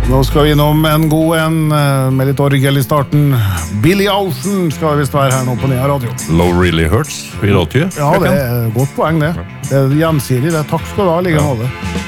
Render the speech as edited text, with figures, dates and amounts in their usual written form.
Nå skal vi innom en god en med litt orgel i starten. Billy Ocean skal visst være her nå på Nea Radio. Love really hurts, vil du alltid? Ja, det godt poeng det. Det gjensidig, det. Takk skal du ha, like måte.